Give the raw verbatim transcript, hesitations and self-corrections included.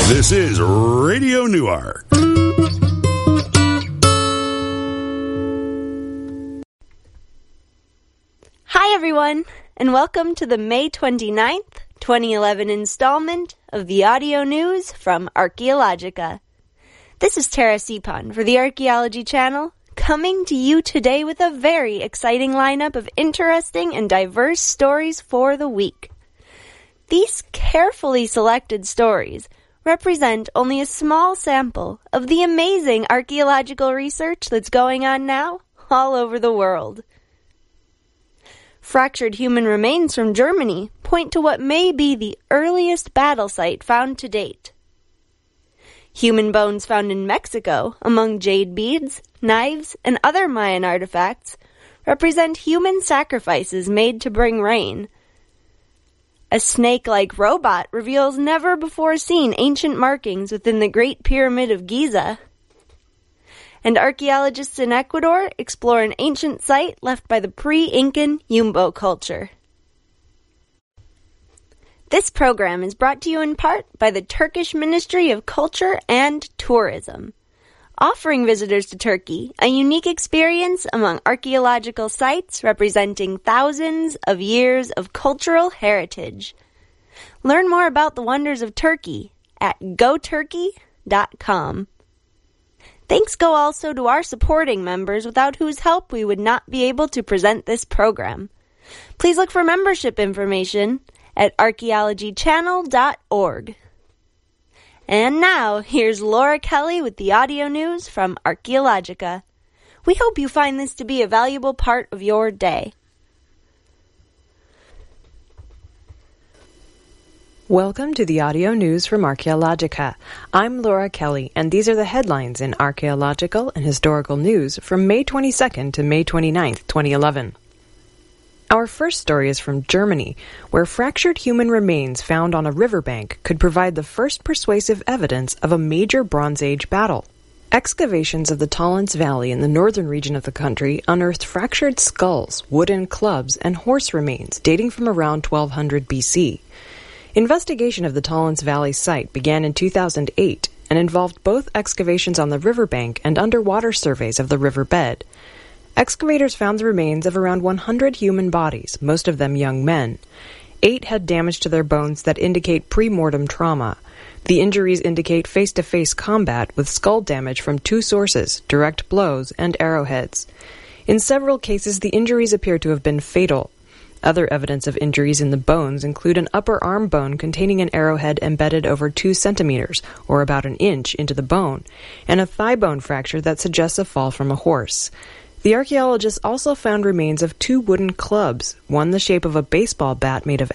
This is Radio Newark. Hi, everyone, and welcome to the May twenty-ninth, twenty eleven installment of the audio news from Archaeologica. This is Tara Sipon for the Archaeology Channel, coming to you today with a very exciting lineup of interesting and diverse stories for the week. These carefully selected stories represent only a small sample of the amazing archaeological research that's going on now all over the world. Fractured human remains from Germany point to what may be the earliest battle site found to date. Human bones found in Mexico among jade beads, knives, and other Mayan artifacts represent human sacrifices made to bring rain. A snake-like robot reveals never-before-seen ancient markings within the Great Pyramid of Giza. And archaeologists in Ecuador explore an ancient site left by the pre-Incan Yumbo culture. This program is brought to you in part by the Turkish Ministry of Culture and Tourism, offering visitors to Turkey a unique experience among archaeological sites representing thousands of years of cultural heritage. Learn more about the wonders of Turkey at go turkey dot com. Thanks go also to our supporting members, without whose help we would not be able to present this program. Please look for membership information at archaeology channel dot org. And now, here's Laura Kelly with the audio news from Archaeologica. We hope you find this to be a valuable part of your day. Welcome to the audio news from Archaeologica. I'm Laura Kelly, and these are the headlines in archaeological and historical news from May twenty-second to May twenty-ninth, twenty eleven. Our first story is from Germany, where fractured human remains found on a riverbank could provide the first persuasive evidence of a major Bronze Age battle. Excavations of the Talents Valley in the northern region of the country unearthed fractured skulls, wooden clubs, and horse remains dating from around twelve hundred B C. Investigation of the Talents Valley site began in two thousand eight and involved both excavations on the riverbank and underwater surveys of the riverbed. Excavators found the remains of around one hundred human bodies, most of them young men. Eight had damage to their bones that indicate pre-mortem trauma. The injuries indicate face-to-face combat with skull damage from two sources, direct blows and arrowheads. In several cases, the injuries appear to have been fatal. Other evidence of injuries in the bones include an upper arm bone containing an arrowhead embedded over two centimeters, or about an inch, into the bone, and a thigh bone fracture that suggests a fall from a horse. The archaeologists also found remains of two wooden clubs, one the shape of a baseball bat made of